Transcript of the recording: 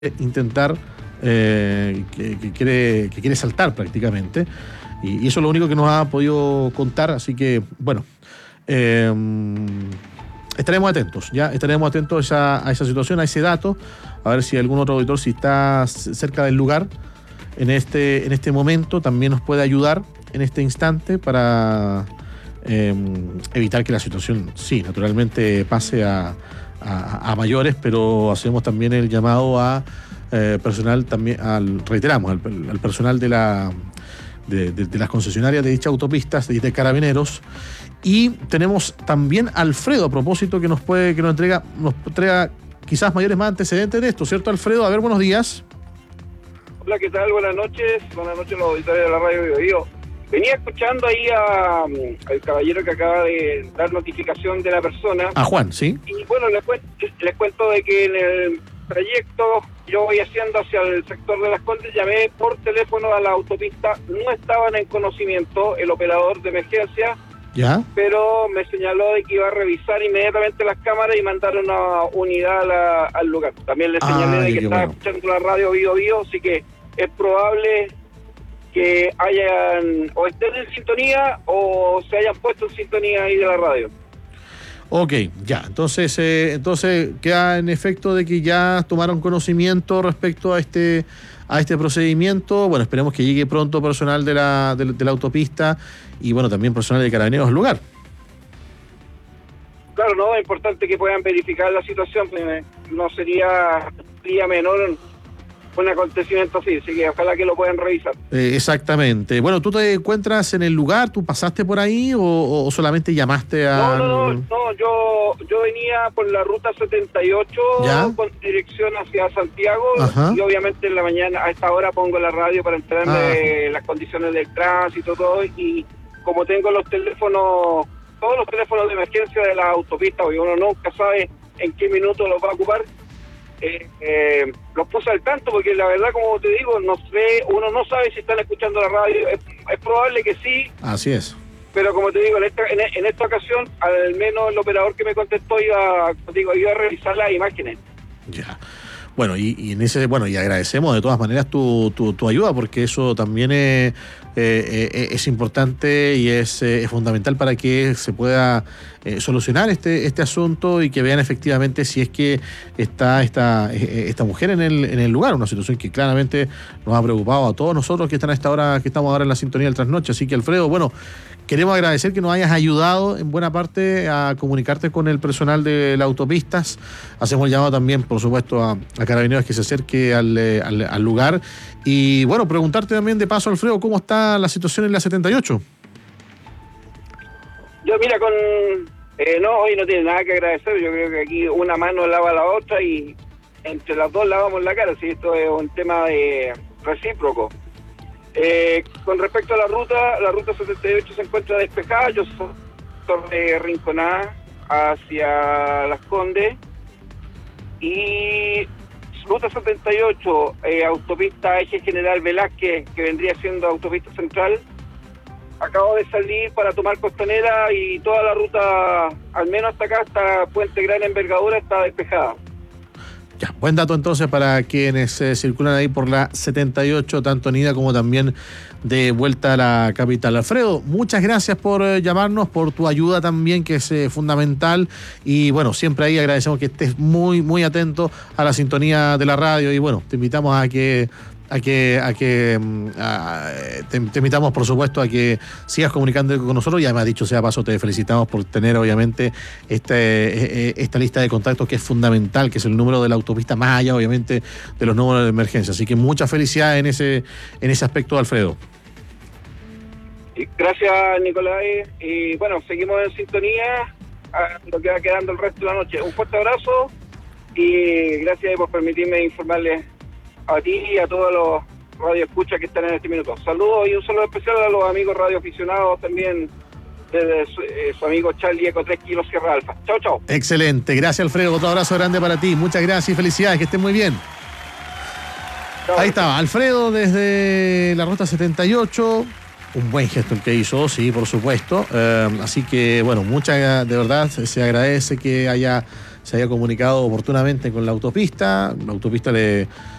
intentar que quiere saltar prácticamente, y eso es lo único que nos ha podido contar, así que bueno, estaremos atentos a esa situación, a ese dato, a ver si algún otro auditor, si está cerca del lugar en este momento, también nos puede ayudar en este instante para evitar que la situación, sí, naturalmente pase a mayores, pero hacemos también el llamado a personal también, reiteramos, al personal de las concesionarias de dichas autopistas y de Carabineros. Y tenemos también a Alfredo, a propósito, que nos entrega quizás mayores más antecedentes de esto, ¿cierto, Alfredo? A ver, buenos días. Hola, ¿qué tal? Buenas noches los auditores de la radio Bio Bio. Venía escuchando ahí al caballero que acaba de dar notificación de la persona. A Juan, ¿sí? Y bueno, les cuento de que en el trayecto yo voy haciendo hacia el sector de Las Condes, llamé por teléfono a la autopista, no estaban en conocimiento el operador de emergencia, ¿ya? Pero me señaló de que iba a revisar inmediatamente las cámaras y mandar una unidad al lugar. También le señalé de que estaba escuchando la radio Bio Bio, así que es probable que hayan o estén en sintonía o se hayan puesto en sintonía ahí de la radio. Ok, ya, entonces queda en efecto de que ya tomaron conocimiento respecto a este procedimiento. Bueno, esperemos que llegue pronto personal de la autopista y bueno, también personal de Carabineros al lugar. Claro, no, es importante que puedan verificar la situación, pues no sería menor un acontecimiento así que ojalá que lo puedan revisar. Exactamente. Bueno, ¿tú te encuentras en el lugar? ¿Tú pasaste por ahí o solamente llamaste a...? No, yo venía por la ruta 78. ¿Ya? Con dirección hacia Santiago. Ajá. Y obviamente en la mañana a esta hora pongo la radio para enterarme de las condiciones del tránsito, todo, y como tengo todos los teléfonos de emergencia de la autopista, porque uno nunca sabe en qué minuto los va a ocupar, los puse al tanto, porque la verdad, como te digo, uno no sabe si están escuchando la radio. Es probable que sí. Así es. Pero como te digo, en esta ocasión, al menos el operador que me contestó iba a revisar las imágenes. Ya. Bueno, y agradecemos de todas maneras tu ayuda, porque eso también es importante y es fundamental para que se pueda solucionar este asunto y que vean efectivamente si es que está esta mujer en el lugar, una situación que claramente nos ha preocupado a todos nosotros que están a esta hora, que estamos ahora en la sintonía del trasnoche. Así que, Alfredo, bueno, queremos agradecer que nos hayas ayudado en buena parte a comunicarte con el personal de las autopistas. Hacemos el llamado también, por supuesto, a Carabineros que se acerque al lugar. Y bueno, preguntarte también de paso, Alfredo, ¿cómo está la situación en la 78? Yo, mira, hoy no tiene nada que agradecer. Yo creo que aquí una mano lava la otra y entre las dos lavamos la cara. Si esto es un tema de recíproco. Con respecto a la ruta 78 se encuentra despejada. Yo soy de Rinconada hacia Las Condes y ruta 78, autopista Eje General Velázquez, que vendría siendo autopista central. Acabo de salir para tomar Costanera y toda la ruta, al menos hasta acá, hasta Puente Gran Envergadura, está despejada. Ya, buen dato entonces para quienes circulan ahí por la 78, tanto en ida como también de vuelta a la capital. Alfredo, muchas gracias por llamarnos, por tu ayuda también, que es fundamental. Y bueno, siempre ahí agradecemos que estés muy, muy atento a la sintonía de la radio. Y bueno, te invitamos te invitamos, por supuesto, a que sigas comunicando con nosotros. Y además, dicho sea paso, te felicitamos por tener obviamente esta lista de contactos que es fundamental, que es el número de la autopista, más allá obviamente de los números de emergencia. Así que mucha felicidad en ese aspecto, Alfredo. Gracias, Nicolás, y bueno, seguimos en sintonía a lo que va quedando el resto de la noche. Un fuerte abrazo y gracias por permitirme informarles a ti y a todos los radioescuchas que están en este minuto. Saludos y un saludo especial a los amigos radioaficionados también, desde su amigo Charlie Eco 3 Kilos Sierra Alfa. Chao, chao. Excelente, gracias, Alfredo, otro abrazo grande para ti, muchas gracias y felicidades, que estén muy bien. Chao. Ahí estaba Alfredo desde la ruta 78. Un buen gesto el que hizo, sí, por supuesto. Así que, bueno, de verdad se agradece que haya se había comunicado oportunamente con la autopista le